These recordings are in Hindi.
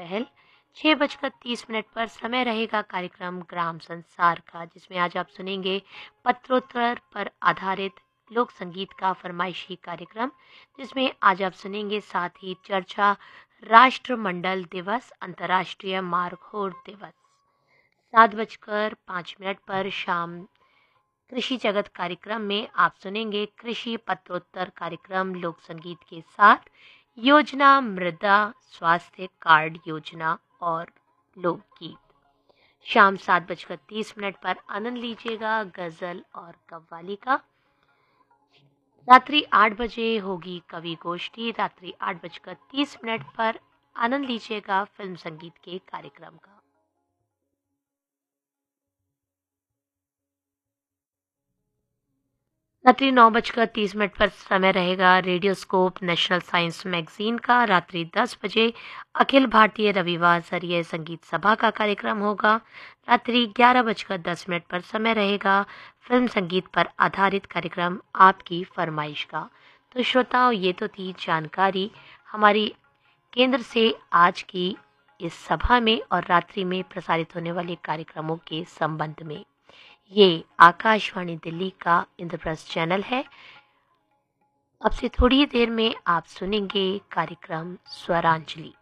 पहल। 6:30 पर समय रहेगा कार्यक्रम ग्राम संसार का, जिसमें आज आप सुनेंगे पत्रोत्तर पर आधारित लोक संगीत का फरमाइशी कार्यक्रम, जिसमें आज आप सुनेंगे साथ ही चर्चा राष्ट्रमंडल दिवस, अंतर्राष्ट्रीय मार्गोर दिवस। 7:05 पर शाम कृषि जगत कार्यक्रम में आप सुनेंगे कृषि पत्रोत्तर कार्यक्रम लोक संगीत के साथ योजना मृदा स्वास्थ्य कार्ड योजना और लोकगीत। शाम 7:30 पर आनंद लीजिएगा गजल और कव्वाली का। रात्रि 8 बजे होगी कवि गोष्ठी। रात्रि 8:30 पर आनंद लीजिएगा फिल्म संगीत के कार्यक्रम का। रात्रि 9:30 पर समय रहेगा रेडियोस्कोप नेशनल साइंस मैगजीन का। रात्रि 10 बजे अखिल भारतीय रविवार स्तरीय संगीत सभा का कार्यक्रम होगा। रात्रि 11:10 पर समय रहेगा फिल्म संगीत पर आधारित कार्यक्रम आपकी फरमाइश का। तो श्रोताओं, ये तो थी जानकारी हमारी केंद्र से आज की इस सभा में और रात्रि में प्रसारित होने वाले कार्यक्रमों के संबंध में। ये आकाशवाणी दिल्ली का इंद्रप्रस्थ चैनल है। अब से थोड़ी ही देर में आप सुनेंगे कार्यक्रम स्वरांजलि।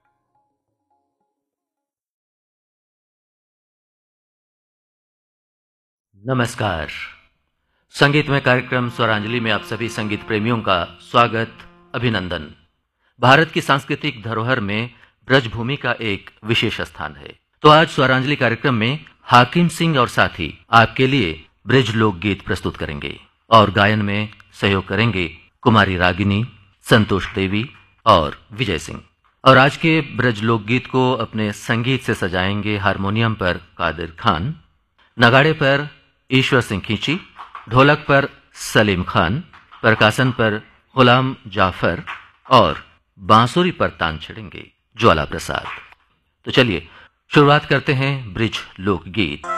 नमस्कार। संगीतमय कार्यक्रम स्वरांजलि में आप सभी संगीत प्रेमियों का स्वागत, अभिनंदन। भारत की सांस्कृतिक धरोहर में ब्रजभूमि का एक विशेष स्थान है। तो आज स्वरांजलि कार्यक्रम में हाकिम सिंह और साथी आपके लिए ब्रज लोकगीत प्रस्तुत करेंगे और गायन में सहयोग करेंगे कुमारी रागिनी, संतोष देवी और विजय सिंह। और आज के ब्रज लोकगीत को अपने संगीत से सजाएंगे हारमोनियम पर कादिर खान, नगाड़े पर ईश्वर सिंह खींची, ढोलक पर सलीम खान, परकासन पर गुलाम जाफर और बांसुरी पर तान छेड़ेंगे ज्वाला प्रसाद। तो चलिए शुरुआत करते हैं ब्रिज लोकगीत।